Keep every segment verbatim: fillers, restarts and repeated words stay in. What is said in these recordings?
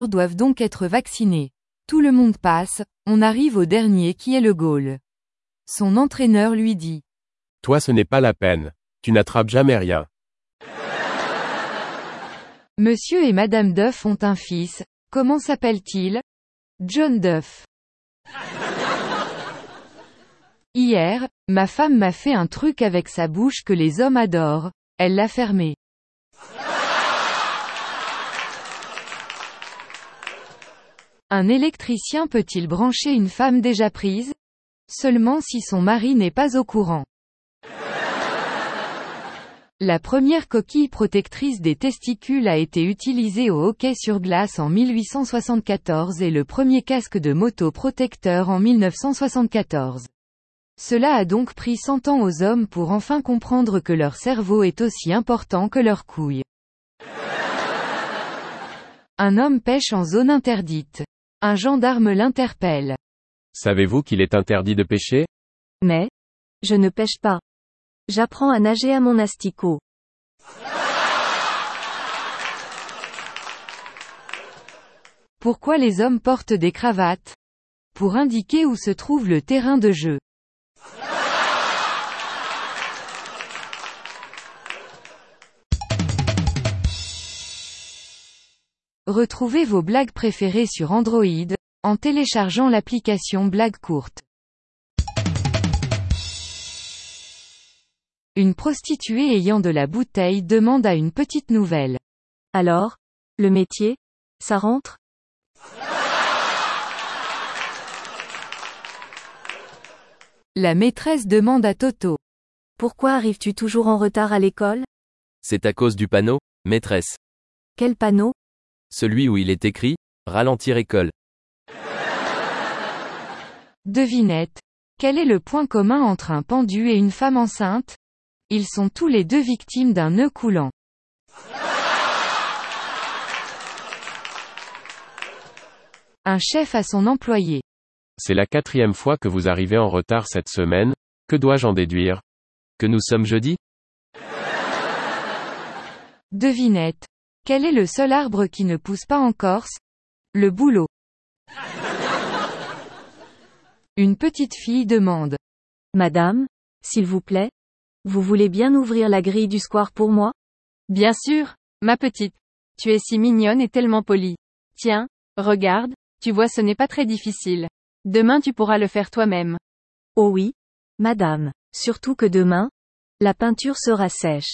doivent donc être vaccinés. Tout le monde passe, on arrive au dernier qui est le goal. Son entraîneur lui dit. Toi ce n'est pas la peine. Tu n'attrapes jamais rien. Monsieur et Madame Duff ont un fils, comment s'appelle-t-il? John Duff. Hier, ma femme m'a fait un truc avec sa bouche que les hommes adorent, elle l'a fermé. Un électricien peut-il brancher une femme déjà prise? Seulement si son mari n'est pas au courant. La première coquille protectrice des testicules a été utilisée au hockey sur glace en mille huit cent soixante-quatorze et le premier casque de moto protecteur en mille neuf cent soixante-quatorze. Cela a donc pris cent ans aux hommes pour enfin comprendre que leur cerveau est aussi important que leurs couilles. Un homme pêche en zone interdite. Un gendarme l'interpelle. Savez-vous qu'il est interdit de pêcher? Mais, je ne pêche pas. J'apprends à nager à mon asticot. Pourquoi les hommes portent des cravates? Pour indiquer où se trouve le terrain de jeu. Retrouvez vos blagues préférées sur Android, en téléchargeant l'application Blagues courtes. Une prostituée ayant de la bouteille demande à une petite nouvelle. Alors, le métier, ça rentre? La maîtresse demande à Toto. Pourquoi arrives-tu toujours en retard à l'école? C'est à cause du panneau, maîtresse. Quel panneau? Celui où il est écrit « Ralentir école ». Devinette. Quel est le point commun entre un pendu et une femme enceinte? Ils sont tous les deux victimes d'un nœud coulant. Un chef à son employé. C'est la quatrième fois que vous arrivez en retard cette semaine, que dois-je en déduire? Que nous sommes jeudi? Devinette. Quel est le seul arbre qui ne pousse pas en Corse? Le bouleau. Une petite fille demande. Madame, s'il vous plaît, vous voulez bien ouvrir la grille du square pour moi? Bien sûr, ma petite. Tu es si mignonne et tellement polie. Tiens, regarde, tu vois ce n'est pas très difficile. Demain tu pourras le faire toi-même. Oh oui, madame, surtout que demain, la peinture sera sèche.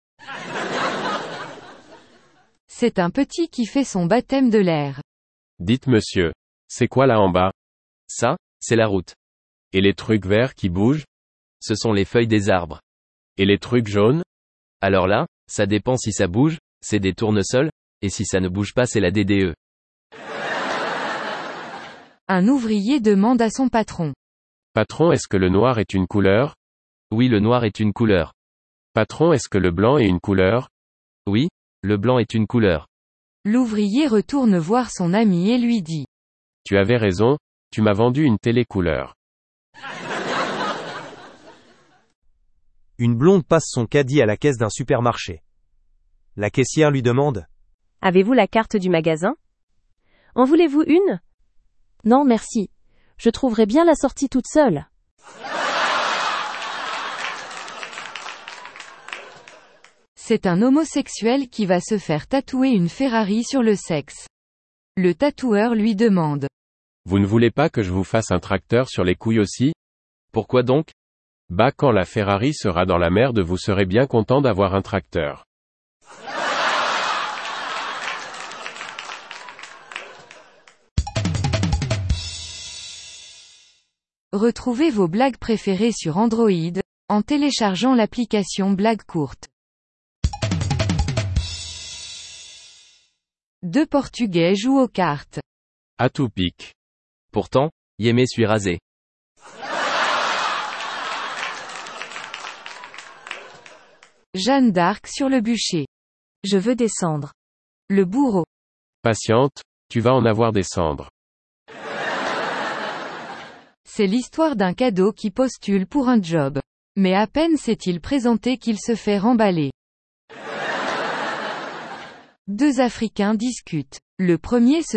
C'est un petit qui fait son baptême de l'air. Dites monsieur, c'est quoi là en bas? Ça, c'est la route. Et les trucs verts qui bougent? Ce sont les feuilles des arbres. Et les trucs jaunes? Alors là, ça dépend si ça bouge, c'est des tournesols, et si ça ne bouge pas c'est la D D E. Un ouvrier demande à son patron. Patron, est-ce que le noir est une couleur? Oui, le noir est une couleur. Patron, est-ce que le blanc est une couleur? Oui, le blanc est une couleur. L'ouvrier retourne voir son ami et lui dit. Tu avais raison, tu m'as vendu une télé couleur. Une blonde passe son caddie à la caisse d'un supermarché. La caissière lui demande. Avez-vous la carte du magasin? En voulez-vous une? Non merci. Je trouverai bien la sortie toute seule. C'est un homosexuel qui va se faire tatouer une Ferrari sur le sexe. Le tatoueur lui demande. Vous ne voulez pas que je vous fasse un tracteur sur les couilles aussi? Pourquoi donc? Bah quand la Ferrari sera dans la merde vous serez bien content d'avoir un tracteur. Retrouvez vos blagues préférées sur Android, en téléchargeant l'application Blagues courtes. Deux Portugais jouent aux cartes. À tout pique. Pourtant, Yémé suis rasé. Jeanne d'Arc sur le bûcher. Je veux descendre. Le bourreau. Patiente, tu vas en avoir des cendres. C'est l'histoire d'un cadeau qui postule pour un job. Mais à peine s'est-il présenté qu'il se fait remballer. Deux Africains discutent. Le premier se